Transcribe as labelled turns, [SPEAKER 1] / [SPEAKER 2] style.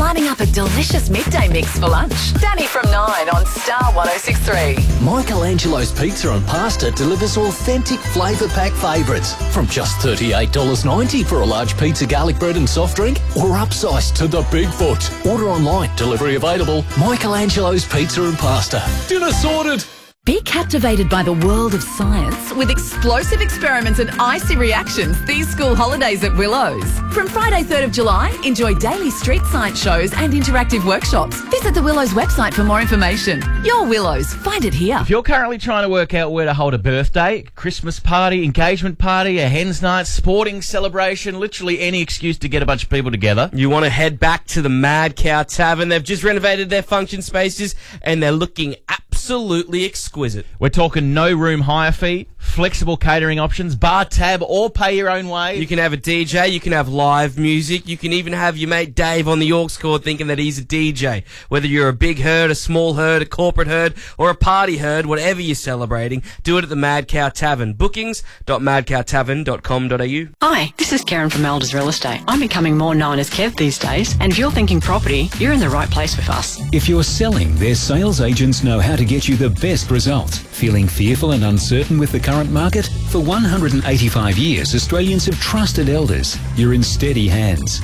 [SPEAKER 1] lining up a delicious midday mix for lunch. Danny from 9 on Star 106.3.
[SPEAKER 2] Michelangelo's Pizza and Pasta delivers authentic flavour pack favourites from just $38.90 for a large pizza, garlic bread and soft drink, or upsized to the Bigfoot. Order online, delivery available. Michelangelo's Pizza and Pasta. Dinner sorted.
[SPEAKER 1] Be captivated by the world of science with explosive experiments and icy reactions these school holidays at Willows. From Friday 3rd of July, enjoy daily street science shows and interactive workshops. Visit the Willows website for more information. Your Willows, find it here.
[SPEAKER 3] If you're currently trying to work out where to hold a birthday, Christmas party, engagement party, a hen's night, sporting celebration, literally any excuse to get a bunch of people together,
[SPEAKER 4] you want to head back to the Mad Cow Tavern. They've just renovated their function spaces and they're looking absolutely exquisite.
[SPEAKER 3] We're talking no room hire fee, flexible catering options, bar tab, or pay your own way.
[SPEAKER 4] You can have a DJ, you can have live music, you can even have your mate Dave on the aux cord thinking that he's a DJ. Whether you're a big herd, a small herd, a corporate herd, or a party herd, whatever you're celebrating, do it at the Mad Cow Tavern. Bookings.madcowtavern.com.au.
[SPEAKER 5] Hi, this is Karen from Elders Real Estate. I'm becoming more known as Kev these days, and if you're thinking property, you're in the right place with us.
[SPEAKER 6] If you're selling, their sales agents know how to get you the best results. Feeling fearful and uncertain with the current market? For 185 years, Australians have trusted Elders. You're in steady hands.